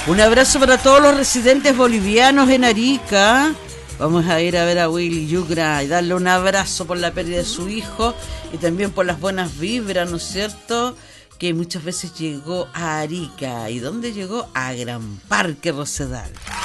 Un abrazo para todos los residentes bolivianos en Arica. Vamos a ir a ver a Willy Yugra y darle un abrazo por la pérdida de su hijo y también por las buenas vibras, ¿no es cierto?, que muchas veces llegó a Arica. ¿Y dónde llegó? A Gran Parque Rosedal.